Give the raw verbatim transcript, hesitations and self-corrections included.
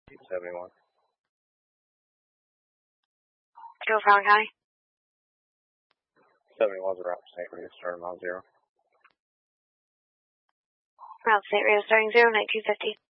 seventy-one. Go Fallon County. seventy-one's a route to Saint Rita, starting mile zero. Route Saint Rita, starting zero, nineteen fifty.